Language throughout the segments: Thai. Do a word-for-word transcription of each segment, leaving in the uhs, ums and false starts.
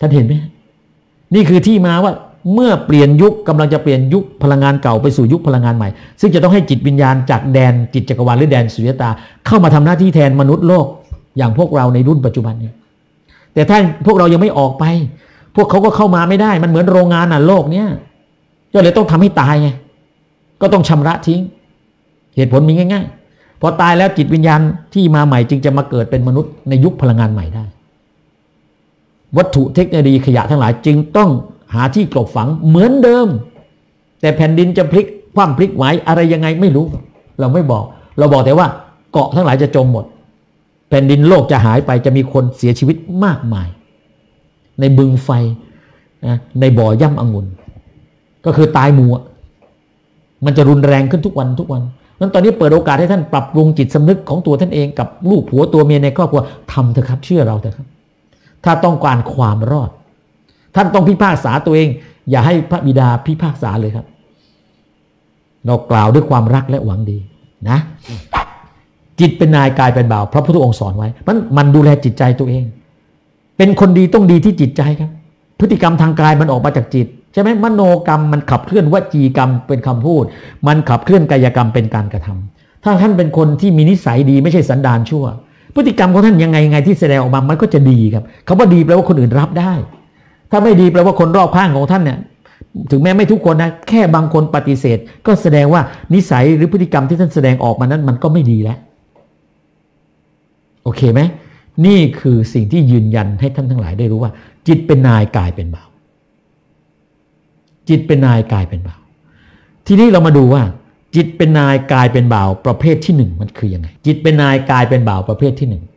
ท่านเห็นไหมนี่คือที่มาว่าเมื่อเปลี่ยนยุคกำลังจะเปลี่ยนยุคพลังงานเก่าไปสู่ยุคพลังงานใหม่ซึ่งจะต้องให้จิตวิญญาณจากแดนจิตจักรวาลหรือแดนสุญญตาเข้ามาทำหน้าที่แทนมนุษย์โลกอย่างพวกเราในรุ่นปัจจุบันนี้แต่ถ้าพวกเรายังไม่ออกไปพวกเขาก็เข้ามาไม่ได้มันเหมือนโรงงานน่ะโลกเนี้ยก็เลยต้องทำให้ตายไงก็ต้องชำระทิ้งเหตุผลมีง่ายๆพอตายแล้วจิตวิญญาณที่มาใหม่จึงจะมาเกิดเป็นมนุษย์ในยุคพลังงานใหม่ได้วัตถุเทคโนโลยีขยะทั้งหลายจึงต้องหาที่กลบฝังเหมือนเดิมแต่แผ่นดินจะพลิกคว่ำพลิกไหวอะไรยังไงไม่รู้เราไม่บอกเราบอกแต่ว่าเกาะทั้งหลายจะจมหมดแผ่นดินโลกจะหายไปจะมีคนเสียชีวิตมากมายในบึงไฟนะในบ่อย่ำองุ่นก็คือตายหมู่มันจะรุนแรงขึ้นทุกวันทุกวันนั้นตอนนี้เปิดโอกาสให้ท่านปรับปรุงจิตสำนึกของตัวท่านเองกับลูกผัวตัวเมียในครอบครัวทำเถอะครับเชื่อเราเถอะครับถ้าต้องการความรอดท่านต้องพิพากษาตัวเองอย่าให้พระบิดาพิพากษาเลยครับเรากล่าวด้วยความรักและหวังดีนะจิตเป็นนายกายเป็นบ่าวพระพุทธองค์สอนไว้มันมันดูแลจิตใจตัวเองเป็นคนดีต้องดีที่จิตใจครับพฤติกรรมทางกายมันออกมาจากจิตใช่ไหมมโนกรรมมันขับเคลื่อนวจีกรรมเป็นคำพูดมันขับเคลื่อนกายกรรมเป็นการกระทำถ้าท่านเป็นคนที่มีนิสัยดีไม่ใช่สันดานชั่วพฤติกรรมของท่านยังไงยังไงที่แสดงออกมามันก็จะดีครับคำว่าดีแปลว่าคนอื่นรับได้ถ้าไม่ดีแปลว่าคนรอบข้างของท่านเนี่ยถึงแม้ไม่ทุกคนนะแค่บางคนปฏิเสธก็แสดงว่านิสัยหรือพฤติกรรมที่ท่านแสดงออกมานั้นมันก็ไม่ดีแล้วโอเคไหมนี่คือสิ่งที่ยืนยันให้ท่านทั้งหลายได้รู้ว่าจิตเป็นนายกายเป็นบ่าวจิตเป็นนายกายเป็นบ่าวทีนี้เรามาดูว่าจิตเป็นนายกายเป็นบ่าวประเภทที่หนึ่งมันคือยังไงจิตเป็นนายกายเป็นบ่าวประเภทที่หนึ่ง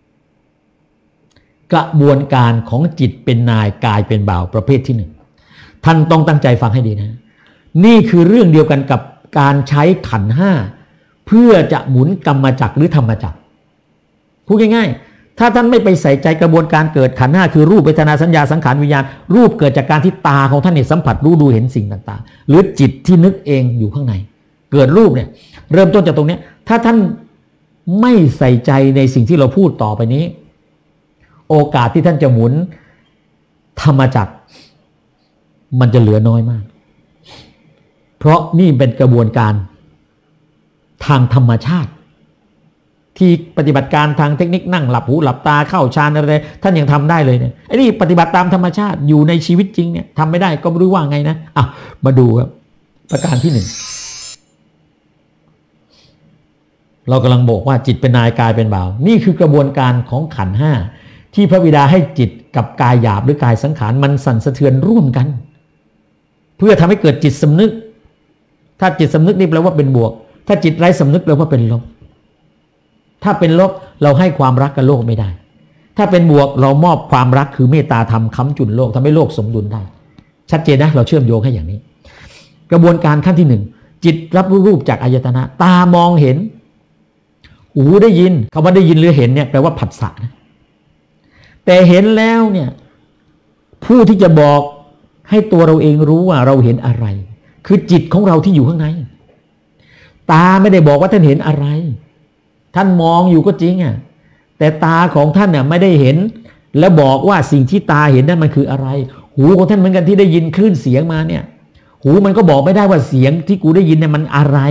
กระบวนการของจิตเป็นนายกายเป็นบ่าวประเภทที่หนึ่งท่านต้องตั้งใจฟังให้ดีนะนี่คือเรื่องเดียวกันกับการใช้ขันธ์ห้าเพื่อจะหมุนกรรมจักรหรือธรรมจักรพูดง่ายๆถ้าท่านไม่ไปใส่ใจกระบวนการเกิดขันธ์ห้าคือรูปเวทนาสัญญาสังขารวิญญาณรูปเกิดจากการที่ตาของท่านเนี่ยสัมผัสรู้ดูเห็นสิ่งต่างๆหรือจิตที่นึกเองอยู่ข้างในเกิดรูปเนี่ยเริ่มต้นจากตรงนี้ถ้าท่านไม่ใส่ใจในสิ่งที่เราพูดต่อไปนี้โอกาสที่ท่านจะหมุนธรรมจักรมันจะเหลือน้อยมากเพราะนี่เป็นกระบวนการทางธรรมชาติที่ปฏิบัติการทางเทคนิคนั่งหลับหูหลับตาเข้าฌานอะไรท่านยังทำได้เลยเนี่ยไอ้นี่ปฏิบัติตามธรรมชาติอยู่ในชีวิตจริงเนี่ยทำไม่ได้ก็ไม่รู้ว่าไงนะอ่ะมาดูครับประการที่หนึ่งเรากำลังบอกว่าจิตเป็นนายกายเป็นบ่าวนี่คือกระบวนการของขันธ์ห้าที่พระบิดาให้จิตกับกายหยาบหรือกายสังขารมันสั่นสะเทือนร่วมกันเพื่อทำให้เกิดจิตสำนึกถ้าจิตสำนึกนี่แปลว่าเป็นบวกถ้าจิตไร้สำนึกแปลว่าเป็นลบถ้าเป็นลบเราให้ความรักกับโลกไม่ได้ถ้าเป็นบวกเรามอบความรักคือเมตตาธรรมค้ำจุนโลกทำให้โลกสมดุลได้ชัดเจนนะเราเชื่อมโยงให้อย่างนี้กระบวนการขั้นที่หนึ่งจิตรับรู้รูปจากอายตนะตามองเห็นหูได้ยินคำว่าได้ยินหรือเห็นเนี่ยแปลว่าผัสสะนะแต่เห็นแล้วเนี่ยผู้ที่จะบอกให้ตัวเราเองรู้ว่าเราเห็นอะไรคือจิตของเราที่อยู่ข้างในตาไม่ได้บอกว่าท่านเห็นอะไรท่านมองอยู่ก็จริงอ่ะแต่ตาของท่านเนี่ยไม่ได้เห็นแล้วบอกว่าสิ่งที่ตาเห็นนั้นมันคืออะไรหูของท่านเหมือนกันที่ได้ยินคลื่นเสียงมาเนี่ยหูมันก็บอกไม่ได้ว่าเสียงที่กูได้ยินเนี่ยมันอะไร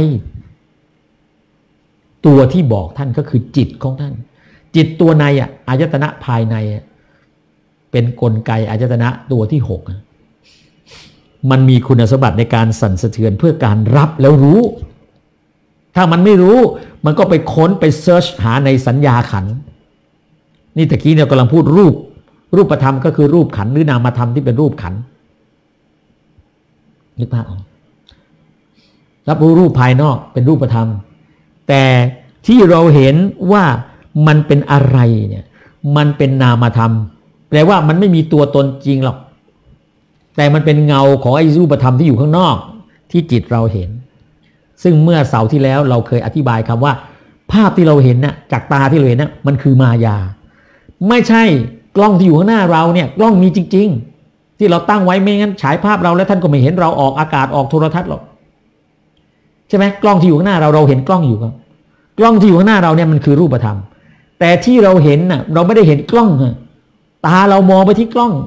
ตัวที่บอกท่านก็คือจิตของท่านจิตตัวในอ่ะอายตนะภายในเป็นกลไกอายตนะตัวที่หกมันมีคุณสมบัติในการสั่นสะเทือนเพื่อการรับแล้วรู้ถ้ามันไม่รู้มันก็ไปค้นไปเซิร์ชหาในสัญญาขันธ์นี่ตะกี้เนี่ยกำลังพูดรูปรูปธรรมก็คือรูปขันธ์หรือนามธรรมที่เป็นรูปขันธ์นึกภาพออกรับรู้รูปภายนอกเป็นรูปธรรมแต่ที่เราเห็นว่ามันเป็นอะไรเนี่ยมันเป็นนามธรรมแปลว่ามันไม่มีตัวตนจริงหรอกแต่มันเป็นเงาของไอ้รูปธรรมที่อยู่ข้างนอกที่จิตเราเห็นซึ่งเมื่อเสาร์ที่แล้วเราเคยอธิบายคำว่าภาพที่เราเห็นน่ะจากตาที่เราเห็นน่ะมันคือมายาไม่ใช่กล้องที่อยู่ข้างหน้าเราเนี่ยกล้องมีจริงๆที่เราตั้งไว้ไม่งั้นฉายภาพเราแล้วท่านก็ไม่เห็นเราออกอากาศออกโทรทัศน์หรอกใช่ไหมกล้องที่อยู่ข้างหน้าเราเราเห็นกล้องอยู่ครับกล้องที่อยู่ข้างหน้าเราเนี่ยมันคือรูปธรรมแต่ที่เราเห็นน่ะเราไม่ได้เห็นกล้องตาเรามองไปที่กล้อง